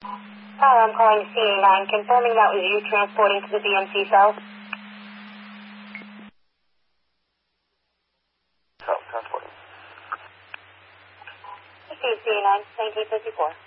Hi, I'm calling CA9, confirming that was you transporting to the BMC cell. So, transporting. CA9, 1954.